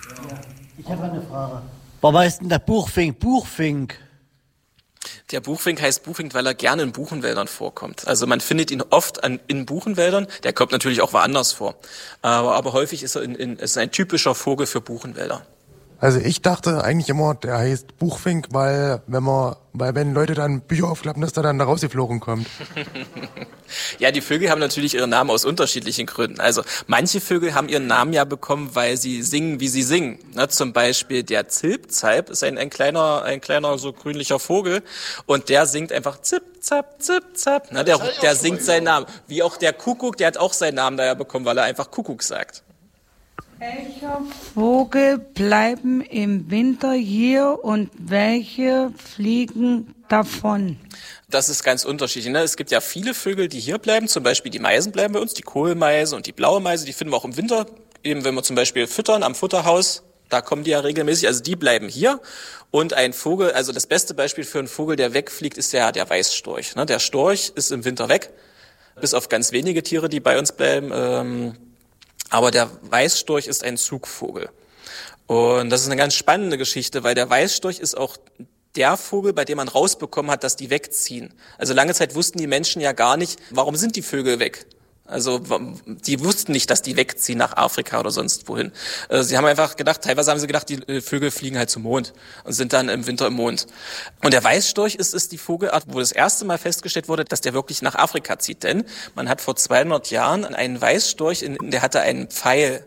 Ich habe eine Frage. Warum heißt denn der Buchfink Buchfink? Der Buchfink heißt Buchfink, weil er gerne in Buchenwäldern vorkommt. Also man findet ihn oft in Buchenwäldern. Der kommt natürlich auch woanders vor. Aber häufig ist er ist ein typischer Vogel für Buchenwälder. Also ich dachte eigentlich immer, der heißt Buchfink, weil wenn Leute dann Bücher aufklappen, dass der dann da rausgeflogen kommt. Ja, die Vögel haben natürlich ihren Namen aus unterschiedlichen Gründen. Also manche Vögel haben ihren Namen ja bekommen, weil sie singen, wie sie singen. Ne, zum Beispiel der Zilpzalp ist ein kleiner so grünlicher Vogel und der singt einfach Zip, Zap, Zip, Zap. Ne, der singt seinen Namen. Wie auch der Kuckuck, der hat auch seinen Namen daher bekommen, weil er einfach Kuckuck sagt. Welche Vögel bleiben im Winter hier und welche fliegen davon? Das ist ganz unterschiedlich. Ne? Es gibt ja viele Vögel, die hier bleiben. Zum Beispiel die Meisen bleiben bei uns, die Kohlmeise und die blaue Meise. Die finden wir auch im Winter. Eben wenn wir zum Beispiel füttern am Futterhaus, da kommen die ja regelmäßig. Also die bleiben hier. Und ein Vogel, also das beste Beispiel für einen Vogel, der wegfliegt, ist der Weißstorch. Ne? Der Storch ist im Winter weg, bis auf ganz wenige Tiere, die bei uns bleiben. Aber der Weißstorch ist ein Zugvogel. Und das ist eine ganz spannende Geschichte, weil der Weißstorch ist auch der Vogel, bei dem man rausbekommen hat, dass die wegziehen. Also lange Zeit wussten die Menschen ja gar nicht, warum sind die Vögel weg? Also die wussten nicht, dass die wegziehen nach Afrika oder sonst wohin. Sie haben einfach gedacht, teilweise haben sie gedacht, die Vögel fliegen halt zum Mond und sind dann im Winter im Mond. Und der Weißstorch ist die Vogelart, wo das erste Mal festgestellt wurde, dass der wirklich nach Afrika zieht. Denn man hat vor 200 Jahren einen Weißstorch, der hatte einen Pfeil